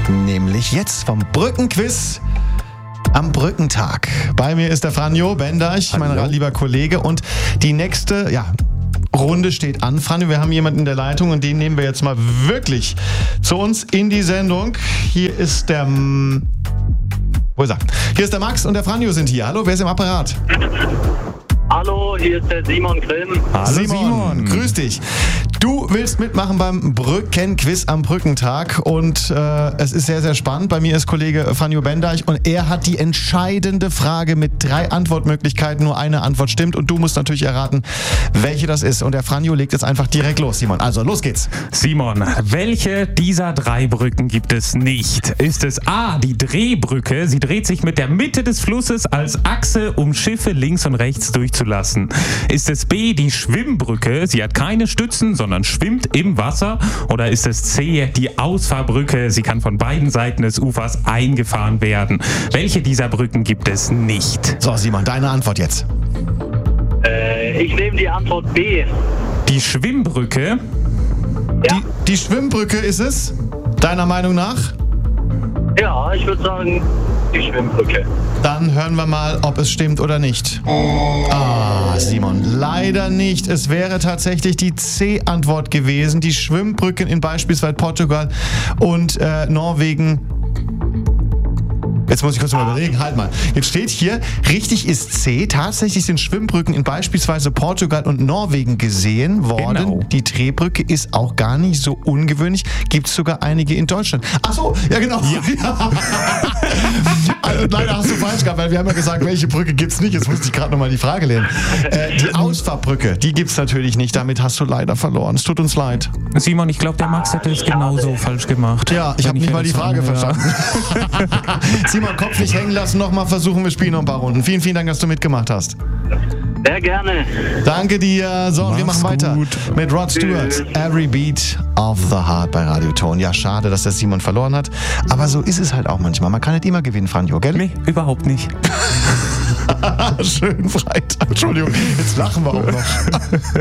Nämlich jetzt vom Brückenquiz am Brückentag. Bei mir ist der Franjo Bendeich, mein lieber Kollege. Und die nächste, Runde steht an. Franjo, wir haben jemanden in der Leitung und den nehmen wir jetzt mal wirklich zu uns in die Sendung. Hier ist der... Wo ist er? Hier ist der Max und der Franjo sind hier. Hallo, wer ist im Apparat? Hallo, hier ist der Simon Grimm. Hallo Simon, grüß dich. Du willst mitmachen beim Brückenquiz am Brückentag und es ist sehr, sehr spannend. Bei mir ist Kollege Franjo Bendeich und er hat die entscheidende Frage mit 3 Antwortmöglichkeiten. Nur eine Antwort stimmt und du musst natürlich erraten, welche das ist. Und der Franjo legt jetzt einfach direkt los, Simon. Also, los geht's. Simon, welche dieser 3 Brücken gibt es nicht? Ist es A, die Drehbrücke? Sie dreht sich mit der Mitte des Flusses als Achse, um Schiffe links und rechts durchzulassen. Ist es B, die Schwimmbrücke? Sie hat keine Stützen, sondern schwimmt im Wasser. Oder ist es C, die Ausfahrbrücke? Sie kann von beiden Seiten des Ufers eingefahren werden. Welche dieser Brücken gibt es nicht? So, Simon, deine Antwort jetzt. Ich nehme die Antwort B. Die Schwimmbrücke? Ja, Die Schwimmbrücke ist es, deiner Meinung nach? ja, ich würde sagen, die Schwimmbrücke. Dann hören wir mal, ob es stimmt oder nicht. Simon, leider nicht. Es wäre tatsächlich die C-Antwort gewesen. Die Schwimmbrücken in beispielsweise Portugal und Norwegen. Jetzt muss ich kurz mal überlegen. Halt mal. Jetzt steht hier, richtig ist C. Tatsächlich sind Schwimmbrücken in beispielsweise Portugal und Norwegen gesehen worden. Genau. Die Drehbrücke ist auch gar nicht so ungewöhnlich. Gibt es sogar einige in Deutschland. Ach so, ja genau. Ja. Also, leider hast du falsch gehabt, weil wir haben ja gesagt, welche Brücke gibt es nicht. Jetzt musste ich gerade nochmal die Frage lernen. Die Ausfahrbrücke, die gibt es natürlich nicht. Damit hast du leider verloren. Es tut uns leid. Simon, ich glaube, der Max hätte es genauso falsch gemacht. Ja, ich habe nicht mal die Frage verstanden. Simon, Kopf nicht hängen lassen, nochmal versuchen, wir spielen noch ein paar Runden. Vielen, vielen Dank, dass du mitgemacht hast. Sehr gerne. Danke dir. So, wir machen weiter gut. mit Rod Stewart. Every Beat of the Heart bei Radio Ton. Ja, schade, dass der Simon verloren hat. Aber so ist es halt auch manchmal. Man kann nicht immer gewinnen, Franjo, gell? Nee, überhaupt nicht. Schönen Freitag. Entschuldigung, jetzt lachen wir auch noch.